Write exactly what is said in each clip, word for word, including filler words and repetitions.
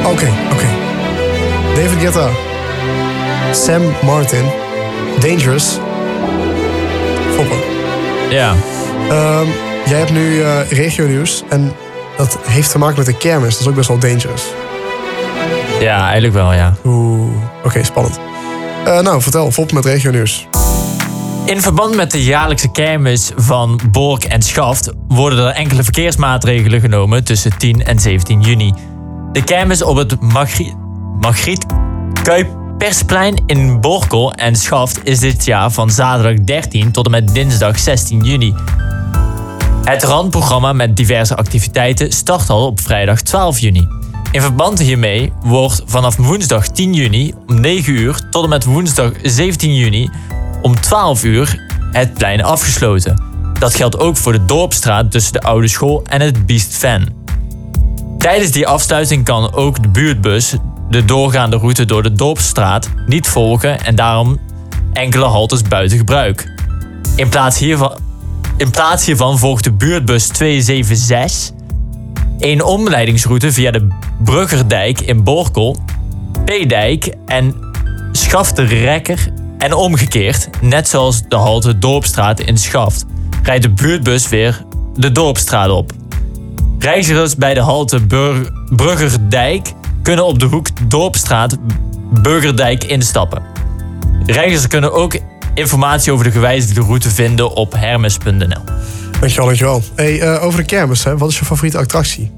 Oké, okay, oké. Okay. David Guetta. Sam Martin. Dangerous. Foppen. Ja. Um, jij hebt nu uh, regio-nieuws. En dat heeft te maken met de kermis. Dat is ook best wel dangerous. Ja, eigenlijk wel, ja. Oeh, oké, okay, spannend. Uh, nou, vertel, Foppen met regio-nieuws. In verband met de jaarlijkse kermis van Bork en Schaft worden er enkele verkeersmaatregelen genomen tussen tien en zeventien juni. De kermis op het Margriet, Margriet Kuipersplein in Borkel en Schaft is dit jaar van zaterdag dertien tot en met dinsdag zestien juni. Het randprogramma met diverse activiteiten start al op vrijdag twaalf juni. In verband hiermee wordt vanaf woensdag tien juni om negen uur tot en met woensdag zeventien juni om twaalf uur het plein afgesloten. Dat geldt ook voor de Dorpsstraat tussen de Oude School en het Beast Van. Tijdens die afsluiting kan ook de buurtbus de doorgaande route door de Dorpsstraat niet volgen en daarom enkele haltes buiten gebruik. In plaats hiervan, in plaats hiervan volgt de buurtbus tweehonderdzevenenzestig een omleidingsroute via de Bruggerdijk in Borkel, P-dijk en Schafterekker en omgekeerd, net zoals de halte Dorpsstraat in Schaft, rijdt de buurtbus weer de Dorpsstraat op. Reizigers bij de halte Bur- Bruggerdijk kunnen op de hoek Dorpsstraat Burgerdijk instappen. Reizigers kunnen ook informatie over de gewijzigde route vinden op hermes punt n l. Dankjewel, dankjewel. Hey, uh, over de kermis, hè. Wat is je favoriete attractie?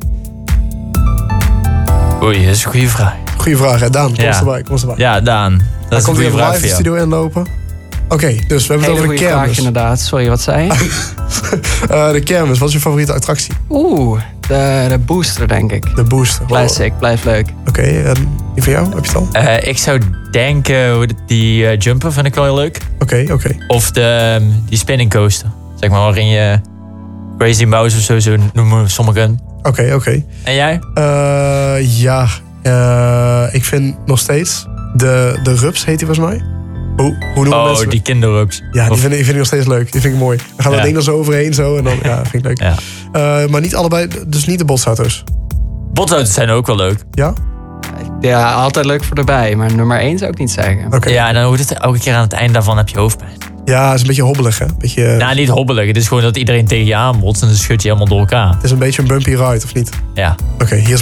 Oei, dat is een goede vraag. Goeie vraag, hè. Daan, kom ja. erbij, kom erbij. Ja, Daan. Dat Dan is komt een hij goede vraag live de voor jou. studio inlopen. Oké, okay, dus we hebben Hele het over de goede kermis. vraag, inderdaad. Sorry, wat zei je? uh, de kermis, wat is je favoriete attractie? Oeh, de, de booster, denk ik. De booster. Classic, blijft leuk. Oké, okay, en die van jou? Heb je het al? Uh, ik zou denken, die uh, jumper vind ik wel heel leuk. Oké, okay, oké. Okay. Of de, um, die spinning coaster. Zeg maar, waarin je Crazy Mouse of zo, zo noemen sommigen. Oké, okay, oké. Okay. En jij? Uh, ja, uh, ik vind nog steeds de, de Rups, heet die volgens mij. Hoe, hoe noemen oh, mensen? die kinderrups. Ja, die vind, ik, vind ik nog steeds leuk. Die vind ik mooi. Dan gaan we ja. dat ding er zo overheen zo en dan ja, vind ik leuk. Ja. Uh, maar niet allebei, dus niet de botsauto's. Botsauto's zijn ook wel leuk. Ja? Ja, altijd leuk voor erbij, maar nummer één zou ik niet zeggen. Okay. Ja, en dan wordt het elke keer aan het einde daarvan heb je hoofdpijn. Ja, het is een beetje hobbelig, hè? Beetje... Nou, niet hobbelig. Het is gewoon dat iedereen tegen je aanbotst en dan schud je helemaal door elkaar. Het is een beetje een bumpy ride, of niet? Ja. Oké, okay, hier is